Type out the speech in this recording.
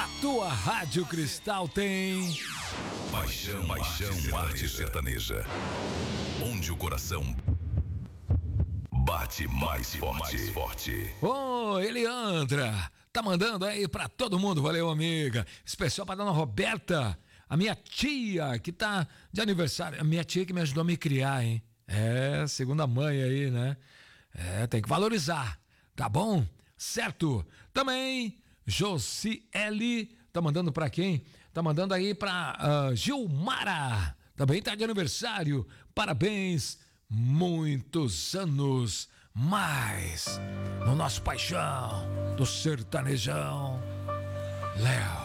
Na tua Rádio Cristal tem Paixão, arte sertaneja. Onde o coração bate mais forte. Ô, Eliandra, tá mandando aí pra todo mundo, valeu, amiga. Especial pra dona Roberta, a minha tia que tá de aniversário, a minha tia que me ajudou a me criar, hein? É, segunda mãe aí, né? É, tem que valorizar, tá bom? Certo. Também, Josiele, tá mandando pra quem? Tá mandando aí pra Gilmara, também tá de aniversário, parabéns, muitos anos mais no nosso paixão do sertanejão. Léo.